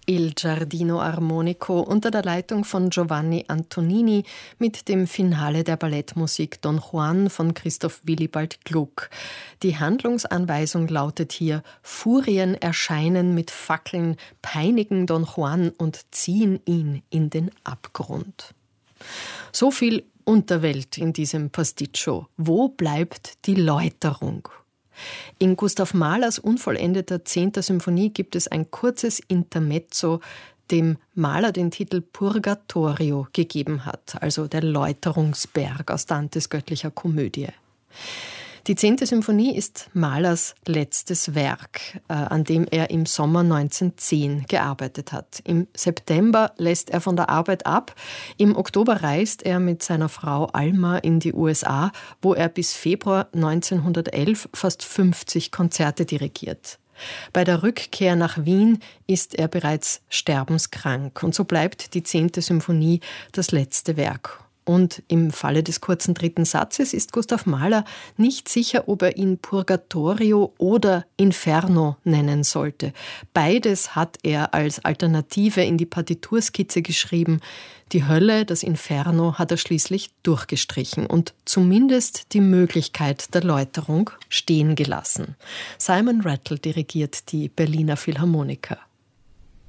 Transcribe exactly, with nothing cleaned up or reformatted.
Il Giardino Armonico unter der Leitung von Giovanni Antonini mit dem Finale der Ballettmusik Don Juan von Christoph Willibald Gluck. Die Handlungsanweisung lautet hier: Furien erscheinen mit Fackeln, peinigen Don Juan und ziehen ihn in den Abgrund. So viel Unterwelt in diesem Pasticcio. Wo bleibt die Läuterung? In Gustav Mahlers unvollendeter zehnter Symphonie gibt es ein kurzes Intermezzo, dem Mahler den Titel Purgatorio gegeben hat, also der Läuterungsberg aus Dantes Göttlicher Komödie. Die zehnte Symphonie ist Mahlers letztes Werk, äh, an dem er im Sommer neunzehnhundertzehn gearbeitet hat. Im September lässt er von der Arbeit ab. Im Oktober reist er mit seiner Frau Alma in die U S A, wo er bis Februar neunzehnhundertelf fast fünfzig Konzerte dirigiert. Bei der Rückkehr nach Wien ist er bereits sterbenskrank und so bleibt die zehnte Symphonie das letzte Werk. Und im Falle des kurzen dritten Satzes ist Gustav Mahler nicht sicher, ob er ihn Purgatorio oder Inferno nennen sollte. Beides hat er als Alternative in die Partiturskizze geschrieben. Die Hölle, das Inferno, hat er schließlich durchgestrichen und zumindest die Möglichkeit der Läuterung stehen gelassen. Simon Rattle dirigiert die Berliner Philharmoniker.